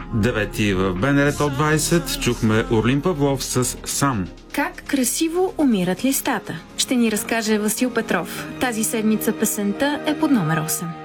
Девети в БНР Топ 20 чухме Орлин Павлов с «Сам». Как красиво умират листата? Ще ни разкаже Васил Петров. Тази седмица песента е под номер 8.